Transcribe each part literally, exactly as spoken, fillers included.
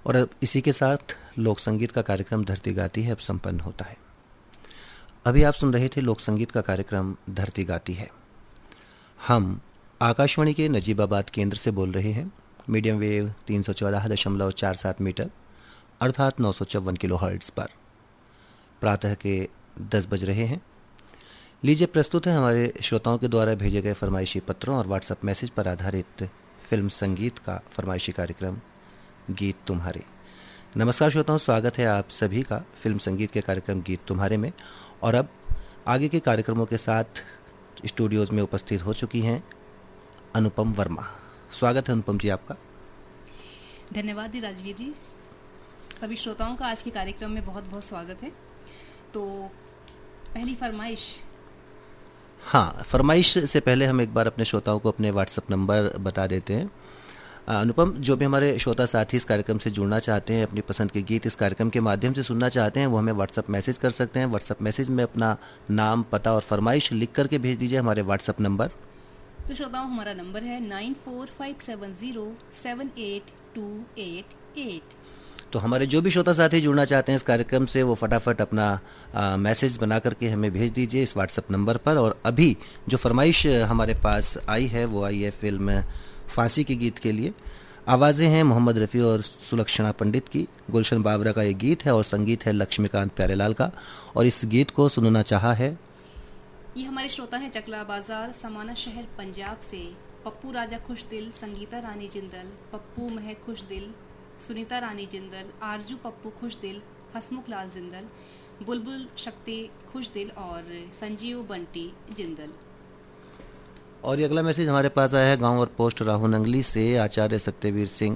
और अब इसी के साथ लोक संगीत का कार्यक्रम धरती गाती है अब संपन्न होता है। अभी आप सुन रहे थे लोक संगीत का कार्यक्रम धरती गाती है। हम आकाशवाणी के नजीबाबाद केंद्र से बोल रहे हैं। मीडियम वेव तीन सौ चौदह दशमलव चार सात मीटर अर्थात नौ सौ चौवन किलो हर्ट्ज पर प्रातः के दस बज रहे हैं। लीजिए प्रस्तुत है हमारे श्रोताओं के द्वारा भेजे गए फरमाइशी पत्रों और व्हाट्सएप मैसेज पर आधारित फिल्म संगीत का फरमाइशी कार्यक्रम गीत तुम्हारे। नमस्कार श्रोताओं, स्वागत है आप सभी का फिल्म संगीत के कार्यक्रम गीत तुम्हारे में। और अब आगे के कार्यक्रमों के साथ स्टूडियोज़ में उपस्थित हो चुकी हैं अनुपम वर्मा। स्वागत है अनुपम जी आपका। धन्यवाद राजवीर जी। सभी श्रोताओं का आज के कार्यक्रम में बहुत बहुत स्वागत है। तो पहली फरमाइश। हाँ, फरमाइश से पहले हम एक बार अपने श्रोताओं को अपने व्हाट्सएप नंबर बता देते हैं। अनुपम, जो भी हमारे श्रोता साथी इस कार्यक्रम से जुड़ना चाहते हैं, अपनी पसंद के गीत इस कार्यक्रम के माध्यम से सुनना चाहते हैं, वो हमें व्हाट्सएप मैसेज कर सकते हैं। व्हाट्सएप मैसेज में अपना नाम, पता और फरमाइश लिख करके भेज दीजिए हमारे व्हाट्सएप नंबर। तो श्रोताओं, हमारा नंबर है nine four five seven zero seven eight to eight eight. तो हमारे जो भी श्रोता साथी जुड़ना चाहते हैं इस कार्यक्रम से, वो फटाफट अपना आ, मैसेज बना करके हमें भेज दीजिए इस व्हाट्सएप नंबर पर। और अभी जो फरमाइश हमारे पास आई है वो आई है फिल्म फांसी के गीत के लिए। आवाज़ें हैं मोहम्मद रफ़ी और सुलक्षणा पंडित की। गुलशन बावरा का ये गीत है और संगीत है लक्ष्मीकांत प्यारेलाल का। और इस गीत को सुनना चाहा है, ये हमारे श्रोता हैं चकला बाजार समाना शहर पंजाब से पप्पू राजा खुश दिल, संगीता रानी जिंदल, पप्पू महक खुश दिल, सुनीता रानी जिंदल, आरजू पप्पू खुश दिल, हसमुख लाल जिंदल, बुलबुल शक्ति खुश दिल और संजीव बंटी जिंदल। और ये अगला मैसेज हमारे पास आया है गांव और पोस्ट राहु नंगली से आचार्य सत्यवीर सिंह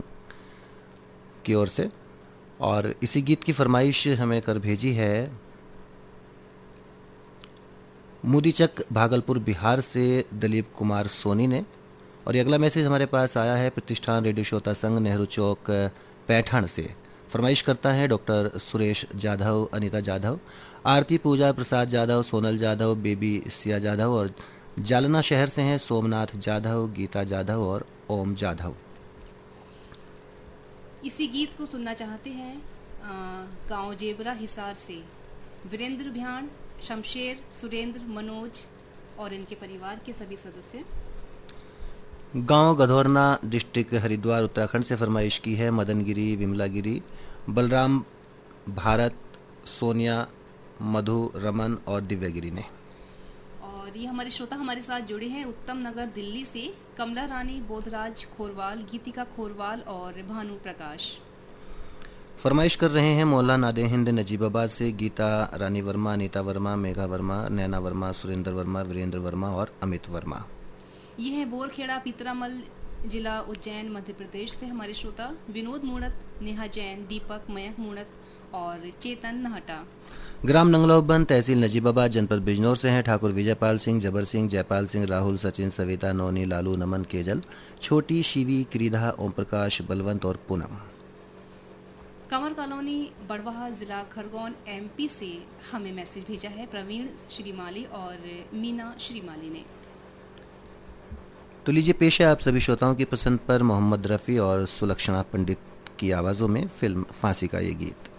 की ओर से। और इसी गीत की फरमाइश हमें कर भेजी है मुदीचक भागलपुर बिहार से दलीप कुमार सोनी ने। और ये अगला मैसेज हमारे पास आया है प्रतिष्ठान रेडियो श्रोता संघ नेहरू चौक पैठान से। फरमाइश करता है डॉक्टर सुरेश जाधव, अनीता जाधव, आरती पूजा प्रसाद जाधव, सोनल जाधव, बेबी सिया जाधव। और जालना शहर से हैं सोमनाथ जाधव, गीता जाधव और ओम जाधव। इसी गीत को सुनना चाहते हैं गांव जेबरा हिसार से वीरेंद्र भ्याण, शमशेर, सुरेंद्र, मनोज और इनके परिवार के सभी सदस्य। गांव गधौरना, डिस्ट्रिक्ट हरिद्वार, उत्तराखंड से फरमाइश की है मदन गिरी, विमला गिरी, बलराम, भारत, सोनिया, मधु, रमन और दिव्या गिरी ने। और ये हमारे श्रोता हमारे साथ जुड़े हैं उत्तम नगर दिल्ली से कमला रानी, बोधराज खोरवाल, गीतिका खोरवाल और भानु प्रकाश। फरमाइश कर रहे हैं मोहल्ला नादे हिंद नजीबाबाद से गीता रानी वर्मा, अनीता वर्मा, मेघा वर्मा, नैना वर्मा, सुरेंद्र वर्मा, वीरेंद्र वर्मा और अमित वर्मा। ये है बोरखेड़ा पीतरामल, जिला उज्जैन, मध्य प्रदेश से हमारे श्रोता विनोद मूणत, नेहा जैन, दीपक, मयंक मूणत और चेतन नहटा। ग्राम नंगलौबन, तहसील नजीबाबाद, जनपद बिजनौर से हैं ठाकुर विजयपाल सिंह, जबर सिंह, जयपाल सिंह, राहुल, सचिन, सविता, नौनी, लालू, नमन, केजल, छोटी, शिवी, क्रीधा, ओम प्रकाश, बलवंत और पूनम। कंवर कॉलोनी, बड़वाहा, जिला खरगोन, एमपी से हमें मैसेज भेजा है प्रवीण श्रीमाली और मीना श्रीमाली ने। तो लीजिए पेश है आप सभी श्रोताओं की पसंद पर मोहम्मद रफ़ी और सुलक्षणा पंडित की आवाज़ों में फिल्म फांसी का ये गीत।